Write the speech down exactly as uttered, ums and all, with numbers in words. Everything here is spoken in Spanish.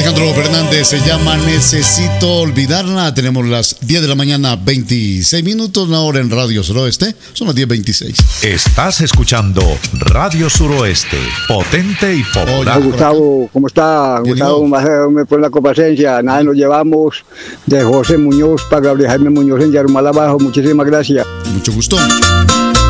Alejandro Fernández, se llama Necesito Olvidarla. Tenemos las diez de la mañana, veintiséis minutos, una hora en Radio Suroeste. Son las diez veintiséis. Estás escuchando Radio Suroeste, potente y popular. Hola, Gustavo, ¿cómo está? Bien, Gustavo, me pone la complacencia. Nada, nos llevamos de José Muñoz para Gabriel Jaime Muñoz en Yarumal Abajo. Muchísimas gracias. Mucho gusto.